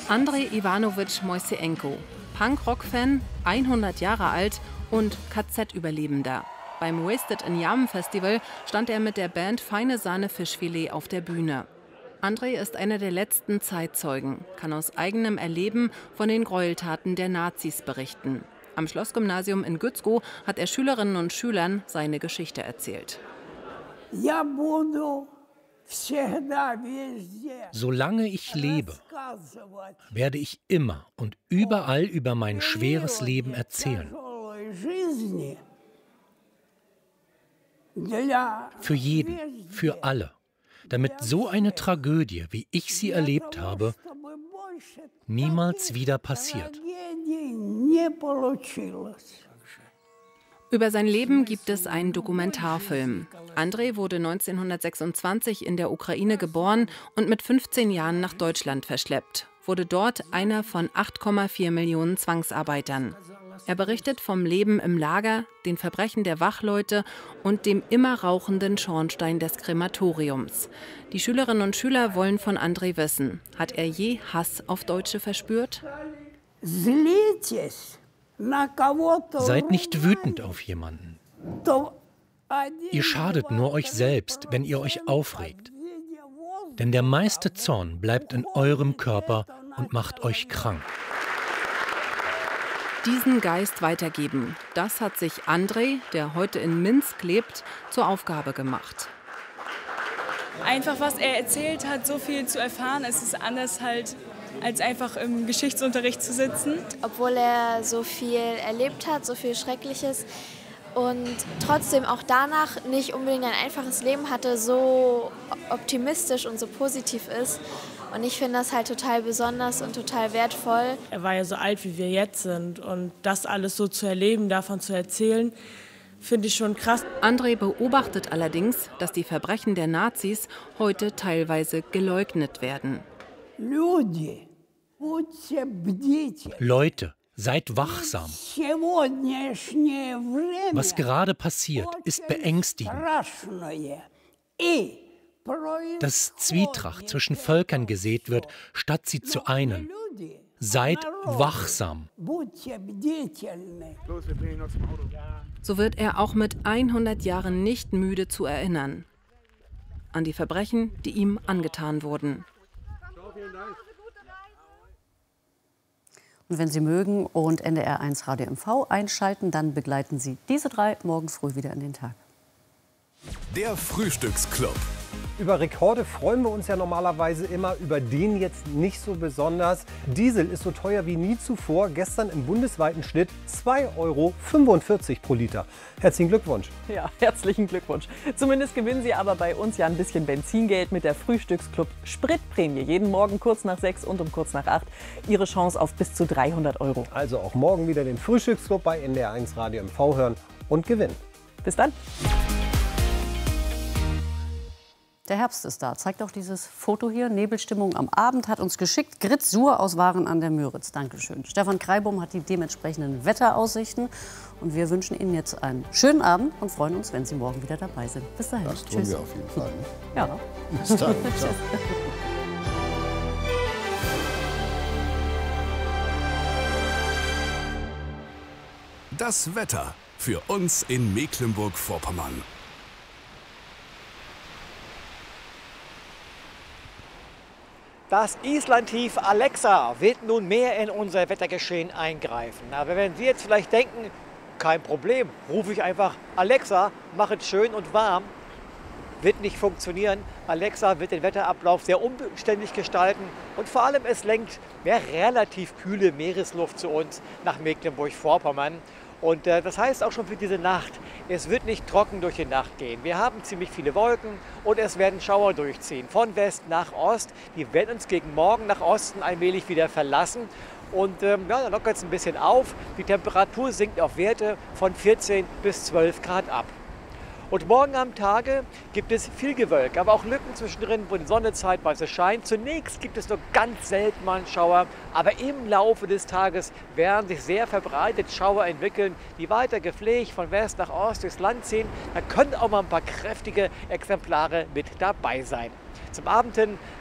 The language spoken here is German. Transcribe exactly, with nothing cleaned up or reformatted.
Andrei Iwanowitsch Moiseenko, Punk-Rock-Fan, hundert Jahre alt und K Z-Überlebender. Beim Wasted in Yam Festival stand er mit der Band Feine Sahne Fischfilet auf der Bühne. Andrei ist einer der letzten Zeitzeugen, kann aus eigenem Erleben von den Gräueltaten der Nazis berichten. Am Schlossgymnasium in Gützkow hat er Schülerinnen und Schülern seine Geschichte erzählt. Solange ich lebe, werde ich immer und überall über mein schweres Leben erzählen. Für jeden, für alle, damit so eine Tragödie, wie ich sie erlebt habe, niemals wieder passiert. Über sein Leben gibt es einen Dokumentarfilm. Andrei wurde neunzehnhundertsechsundzwanzig in der Ukraine geboren und mit fünfzehn Jahren nach Deutschland verschleppt, wurde dort einer von acht Komma vier Millionen Zwangsarbeitern. Er berichtet vom Leben im Lager, den Verbrechen der Wachleute und dem immer rauchenden Schornstein des Krematoriums. Die Schülerinnen und Schüler wollen von Andrei wissen, hat er je Hass auf Deutsche verspürt? Seid nicht wütend auf jemanden. Ihr schadet nur euch selbst, wenn ihr euch aufregt. Denn der meiste Zorn bleibt in eurem Körper und macht euch krank. Diesen Geist weitergeben, das hat sich Andrei, der heute in Minsk lebt, zur Aufgabe gemacht. Einfach, was er erzählt hat, so viel zu erfahren, es ist anders halt, als einfach im Geschichtsunterricht zu sitzen. Obwohl er so viel erlebt hat, so viel Schreckliches und trotzdem auch danach nicht unbedingt ein einfaches Leben hatte, so optimistisch und so positiv ist. Und ich finde das halt total besonders und total wertvoll. Er war ja so alt, wie wir jetzt sind. Und das alles so zu erleben, davon zu erzählen, finde ich schon krass. Andrei beobachtet allerdings, dass die Verbrechen der Nazis heute teilweise geleugnet werden. Leute, seid wachsam. Was gerade passiert, ist beängstigend. Dass Zwietracht zwischen Völkern gesät wird, statt sie zu einen. Seid wachsam. So wird er auch mit hundert Jahren nicht müde zu erinnern. An die Verbrechen, die ihm angetan wurden. Und wenn Sie mögen und N D R eins Radio M V einschalten, dann begleiten Sie diese drei morgen früh wieder in den Tag. Der Frühstücksclub. Über Rekorde freuen wir uns ja normalerweise immer, über den jetzt nicht so besonders. Diesel ist so teuer wie nie zuvor. Gestern im bundesweiten Schnitt zwei Euro fünfundvierzig pro Liter. Herzlichen Glückwunsch. Ja, herzlichen Glückwunsch. Zumindest gewinnen Sie aber bei uns ja ein bisschen Benzingeld mit der Frühstücksclub Spritprämie. Jeden Morgen kurz nach sechs und um kurz nach acht Ihre Chance auf bis zu dreihundert Euro. Also auch morgen wieder den Frühstücksclub bei N D R eins Radio M V hören und gewinnen. Bis dann. Der Herbst ist da. Zeigt auch dieses Foto hier. Nebelstimmung am Abend hat uns geschickt. Gritz Suhr aus Waren an der Müritz. Dankeschön. Stefan Kreibum hat die dementsprechenden Wetteraussichten. Und wir wünschen Ihnen jetzt einen schönen Abend und freuen uns, wenn Sie morgen wieder dabei sind. Bis dahin. Das tun Tschüss. wir auf jeden Fall. Ne? Ja. Bis dann. Ciao. Das Wetter für uns in Mecklenburg-Vorpommern. Das Islandtief Alexa wird nun mehr in unser Wettergeschehen eingreifen. Aber wenn Sie jetzt vielleicht denken, kein Problem, rufe ich einfach Alexa, mach es schön und warm, wird nicht funktionieren. Alexa wird den Wetterablauf sehr umständlich gestalten und vor allem es lenkt mehr relativ kühle Meeresluft zu uns nach Mecklenburg-Vorpommern. Und äh, das heißt auch schon für diese Nacht, es wird nicht trocken durch die Nacht gehen. Wir haben ziemlich viele Wolken und es werden Schauer durchziehen. Von West nach Ost. Die werden uns gegen Morgen nach Osten allmählich wieder verlassen. Und ähm, ja, dann lockert es ein bisschen auf. Die Temperatur sinkt auf Werte von vierzehn bis zwölf Grad ab. Und morgen am Tage gibt es viel Gewölk, aber auch Lücken zwischendrin, wo die Sonne zeitweise scheint. Zunächst gibt es nur ganz selten mal einen Schauer, aber im Laufe des Tages werden sich sehr verbreitet Schauer entwickeln, die weiter gepflegt von West nach Ost durchs Land ziehen. Da können auch mal ein paar kräftige Exemplare mit dabei sein. Zum Abend hin